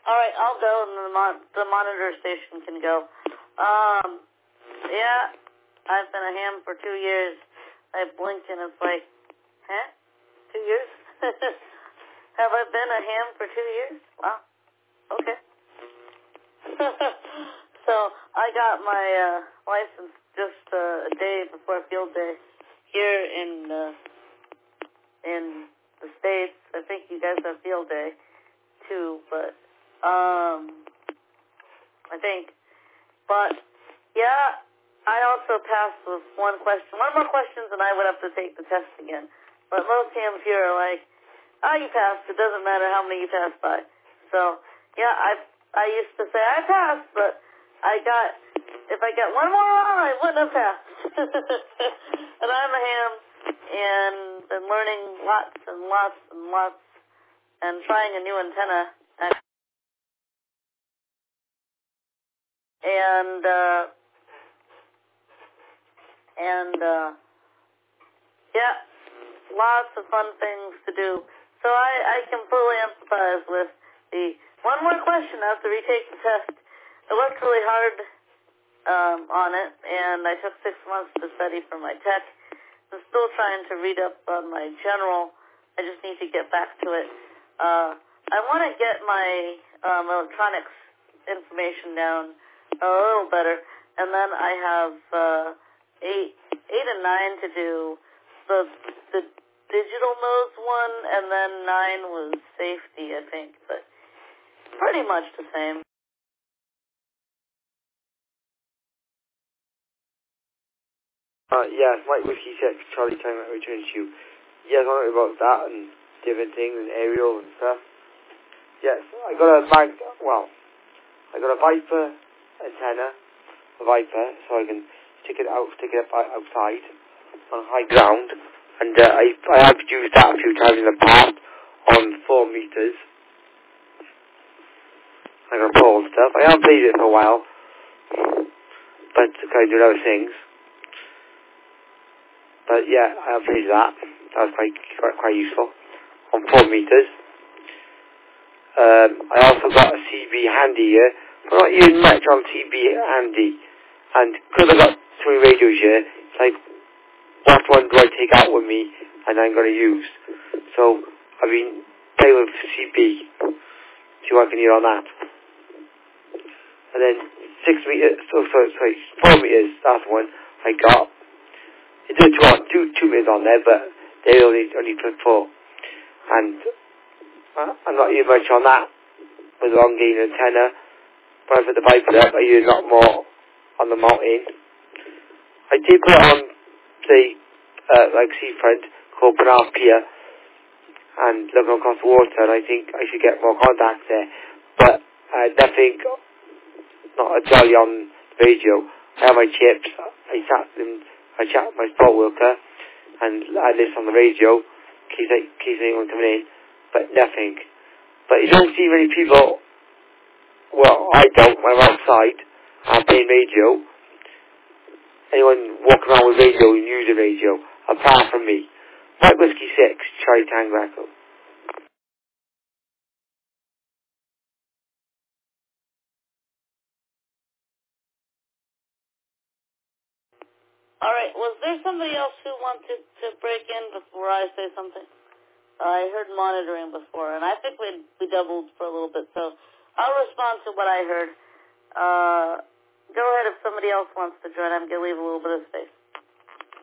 All right, I'll go, and the monitor station can go. Yeah, I've been a ham for 2 years. I blinked, and it's like, huh? 2 years? Have I been a ham for 2 years? Wow. Okay. So I got my license just a day before field day here in the States. I think you guys have field day too, but I think. But yeah, I also passed with one question. One more questions, and I would have to take the test again. But most hams here are like, oh, you passed. It doesn't matter how many you pass by. So yeah, I used to say I passed, but if I got one more wrong, I wouldn't have passed. And I'm a ham, and been learning lots and lots and lots, and trying a new antenna. Yeah, lots of fun things to do. So I can fully empathize with the one more question. I have to retake the test. I worked really hard on it, and I took 6 months to study for my tech. I'm still trying to read up on my general. I just need to get back to it. I want to get my electronics information down a little better, and then I have 8 and 9 to do. The digital modes one, and then 9 was safety, I think, but pretty much the same. Yes, Mike Whiskey 6, Charlie Tango returns to you. Yes, I know about that and different things and aerial and stuff. Yes, I got a Viper antenna, a Viper, so I can stick it up outside on high ground. And I have used that a few times in the past on 4 meters. I got a pole and stuff. I haven't played it for a while, but I do other things. But yeah, I have played that. That was quite useful on 4 meters. I also got a CB handy here. I'm not using much on CB handy, and because I got 3 radios here, it's like, what one do I take out with me and I'm going to use? So I've been playing with CB, see what I can hear on that. And then 4 meters, that's one I got. It did 2 meters on there, but they only took 4. And I'm not using much on that with long gain antenna. When I put the Viper up, I use a lot more on the mountain. I did put on, say, like seafront, called Banana Pier, and looking across the water, and I think I should get more contacts there. But nothing, not a jolly on the radio. I have my chips. I chat with my sport worker, and I listen on the radio, keeps anyone coming in, but nothing. But you don't see many people, well, I don't, when I'm outside, I'm playing radio, anyone walking around with radio and using radio, apart from me. Mike Whiskey 6, Charlie Tango Echo. All right, was there somebody else who wanted to break in before I say something? I heard monitoring before, and I think we doubled for a little bit, so I'll respond to what I heard. Go ahead if somebody else wants to join. I'm going to leave a little bit of space.